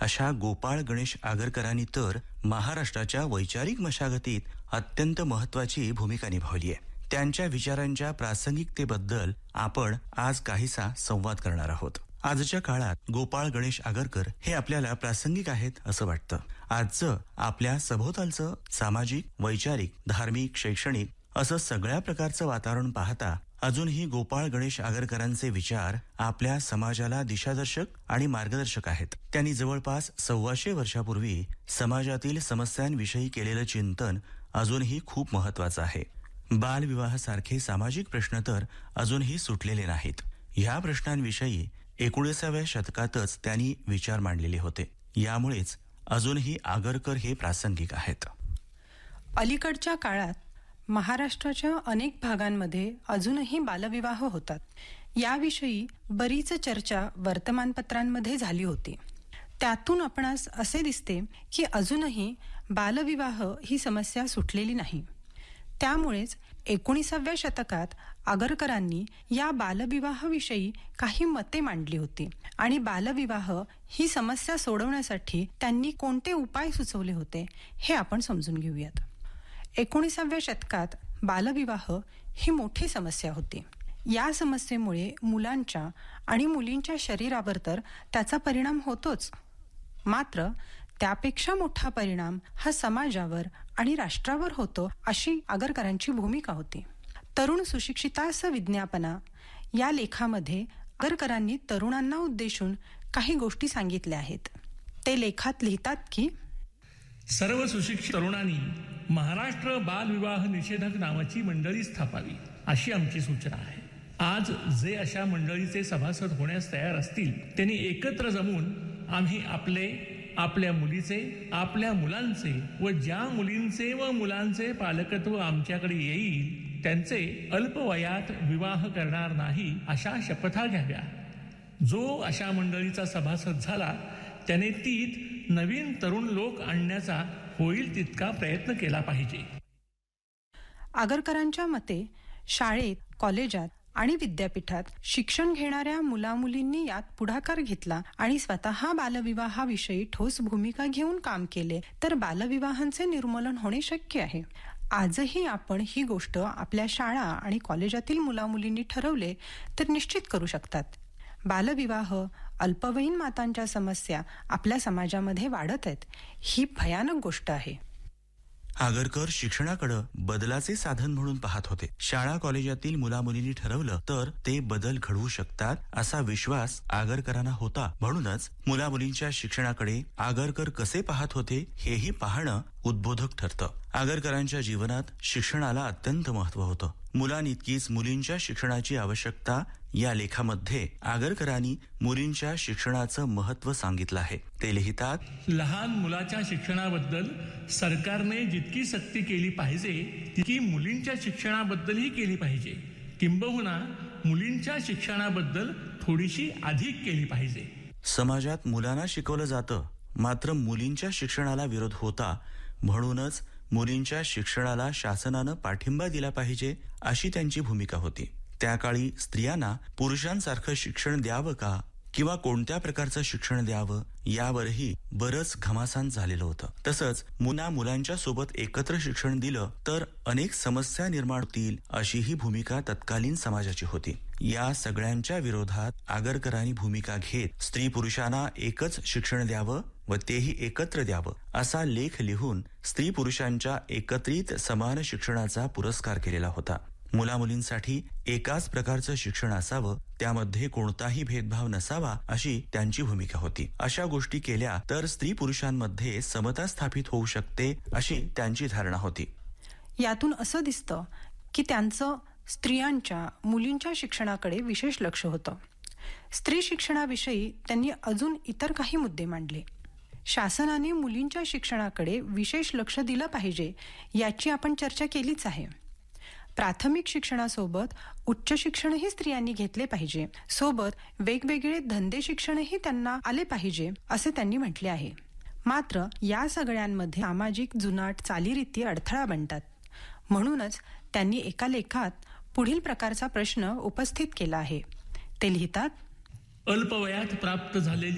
अशा गोपाळ गणेश आगरकरांनी तर महाराष्ट्राच्या वैचारिक मशागतीत अत्यंत महत्वाची भूमिका निभावली आहे. त्यांच्या विचारांच्या प्रासंगिकतेबद्दल आपण आज काहीसा संवाद करणार आहोत. आजच्या काळात गोपाळ गणेश आगरकर हे आपल्याला प्रासंगिक आहेत असं वाटतं. आजचं आपल्या सभोवतालचं सामाजिक, वैचारिक, धार्मिक, शैक्षणिक असं सगळ्या प्रकारचं वातावरण पाहता अजूनही गोपाळ गणेश आगरकरांचे विचार आपल्या समाजाला दिशादर्शक आणि मार्गदर्शक आहेत. त्यांनी जवळपास 125 वर्षापूर्वी समाजातील समस्यांविषयी केलेलं चिंतन अजूनही खूप महत्वाचं आहे. बालविवाहासारखे सामाजिक प्रश्न तर अजूनही सुटलेले नाहीत. ह्या प्रश्नांविषयी 19व्या शतकातच त्यांनी विचार मांडलेले होते. यामुळेच अजूनही आगरकर हे प्रासंगिक आहेत. अलीकडच्या काळात महाराष्ट्राच्या अनेक भागांमध्ये अजूनही बालविवाह होतात. याविषयी बरीच चर्चा वर्तमानपत्रांमध्ये झाली होती. त्यातून आपणास असे दिसते की अजूनही बालविवाह ही समस्या सुटलेली नाही. त्यामुळेच 19व्या शतकात आगरकरांनी या बालविवाहाविषयी काही मते मांडली होती आणि बालविवाह ही समस्या सोडवण्यासाठी त्यांनी कोणते उपाय सुचवले होते हे आपण समजून घेऊयात. 19व्या शतकात बालविवाह ही मोठी समस्या होती. या समस्येमुळे मुलांच्या आणि मुलींच्या शरीरावर तर त्याचा परिणाम होतोच, मात्र त्यापेक्षा मोठा परिणाम हा समाजावर आणि राष्ट्रावर होतो अशी आगरकरांची भूमिका होती. तरुण सुशिक्षितास विज्ञापना या लेखामध्ये आगरकरांनी तरुणांना उद्देशून काही गोष्टी सांगितल्या आहेत. ते लेखात लिहितात की सर्व सुशिक्षित तरुणांनी महाराष्ट्र बालविवाह निषेधक नावाची मंडळी स्थापावी अशी आमची सूचना आहे. आज जे अशा मंडळीचे सभासद होण्यास तयार असतील त्यांनी एकत्र जमून आम्ही आपल्या मुलीचे, आपल्या मुलांचे व ज्या मुलींचे व मुलांचे पालकत्व आमच्याकडे येईल त्यांचे अल्पवयात विवाह करणार नाही अशा शपथा घ्याव्या. जो अशा मंडळीचा सभासद झाला त्याने तीत नवीन तरुण लोक आणण्याचा होईल तितका प्रयत्न केला पाहिजे. आगरकरांच्या मते शाळेत, कॉलेजात आणि विद्यापीठात शिक्षण घेणाऱ्या मुलामुलींनी यात पुढाकार घेतला आणि स्वतः बालविवाहाविषयी ठोस भूमिका घेऊन काम केले तर बालविवाहांचे निर्मूलन होणे शक्य आहे. आजही आपण ही गोष्ट आपल्या शाळा आणि कॉलेजातील मुलामुलींनी ठरवले तर निश्चित करू शकतात. बालविवाह, अल्पवयीन मातांच्या समस्या आपल्या समाजामध्ये वाढत आहेत. ही भयानक गोष्ट आहे. आगरकर शिक्षणाकडे बदलाचे साधन म्हणून पाहत होते. शाळा कॉलेजातील मुलामुलींनी ठरवलं तर ते बदल घडवू शकतात असा विश्वास आगरकरांना होता. म्हणूनच मुलामुलींच्या शिक्षणाकडे आगरकर कसे पाहत होते हेही पाहणं उद्बोधक ठरतं. आगरकरांच्या जीवनात शिक्षणाला अत्यंत महत्व होतं. मुलांइतकीच मुलींच्या शिक्षणाची आवश्यकता या लेखामध्ये आगरकरांनी मुलींच्या शिक्षणाचं महत्व सांगितलं आहे. ते लिहितात, लहान मुलाच्या शिक्षणाबद्दल सरकारने जितकी सक्ती केली पाहिजे तितकी मुलींच्या शिक्षणाबद्दलही केली पाहिजे. किंबहुना मुलींच्या शिक्षणाबद्दल थोडीशी अधिक केली पाहिजे. समाजात मुलांना शिकवलं जातं, मात्र मुलींच्या शिक्षणाला विरोध होता. म्हणूनच मुलींच्या शिक्षणाला शासनानं पाठिंबा दिला पाहिजे अशी त्यांची भूमिका होती. त्या काळी स्त्रियांना पुरुषांसारखं शिक्षण द्यावं का किंवा कोणत्या प्रकारचं शिक्षण द्यावं यावरही बरंच घमासान झालेलं होतं. तसंच मुलांच्या सोबत एकत्र शिक्षण दिलं तर अनेक समस्या निर्माण होतील अशीही भूमिका तत्कालीन समाजाची होती. या सगळ्यांच्या विरोधात आगरकरांनी भूमिका घेत स्त्री पुरुषांना एकच शिक्षण द्यावं व तेही एकत्र द्यावं असा लेख लिहून स्त्री पुरुषांच्या एकत्रित समान शिक्षणाचा पुरस्कार केलेला होता. मुलामुलींसाठी एकाच प्रकारचं शिक्षण असावं, त्यामध्ये कोणताही भेदभाव नसावा अशी त्यांची भूमिका होती. अशा गोष्टी केल्या तर स्त्री पुरुषांमध्ये समता स्थापित होऊ शकते अशी त्यांची धारणा होती. यातून असं दिसतं की त्यांचं स्त्रियांच्या, मुलींच्या शिक्षणाकडे विशेष लक्ष होतं. स्त्री शिक्षणाविषयी त्यांनी अजून इतर काही मुद्दे मांडले. शासनाने मुलींच्या शिक्षणाकडे विशेष लक्ष दिलं पाहिजे याची आपण चर्चा केलीच आहे. प्राथमिक शिक्षणासोबत उच्च शिक्षणही स्त्रियांनी घेतले पाहिजे. सोबत वेगवेगळे धंदे शिक्षणही त्यांना आले पाहिजे असे त्यांनी म्हटले आहे. मात्र या सगळ्यांमध्ये सामाजिक जुनाट चालीरीती अडथळा बनतात. म्हणूनच त्यांनी एका लेखात पुढील प्रकारचा प्रश्न उपस्थित केला आहे. ते लिहितात, अल्पवयात प्राप्त झालेली